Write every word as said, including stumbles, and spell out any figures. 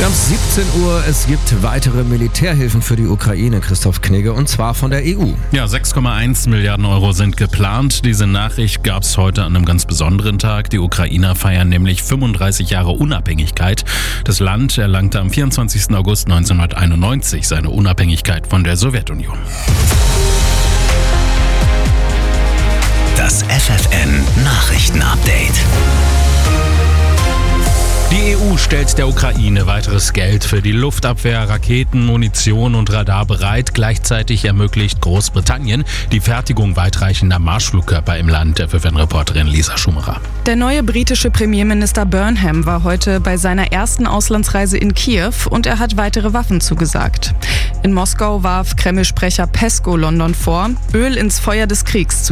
Wir haben siebzehn Uhr, es gibt weitere Militärhilfen für die Ukraine, Christoph Knigge, und zwar von der E U. Ja, sechs Komma eins Milliarden Euro sind geplant. Diese Nachricht gab es heute an einem ganz besonderen Tag. Die Ukrainer feiern nämlich fünfunddreißig Jahre Unabhängigkeit. Das Land erlangte am vierundzwanzigsten August neunzehnhunderteinundneunzig seine Unabhängigkeit von der Sowjetunion. Das F F N-Nachrichten-Update. Die E U stellt der Ukraine weiteres Geld für die Luftabwehr, Raketen, Munition und Radar bereit. Gleichzeitig ermöglicht Großbritannien die Fertigung weitreichender Marschflugkörper im Land. F F N-Reporterin Lisa Schumacher. Der neue britische Premierminister Burnham war heute bei seiner ersten Auslandsreise in Kiew und er hat weitere Waffen zugesagt. In Moskau warf Kreml-Sprecher Pesko London vor, Öl ins Feuer des Kriegs zu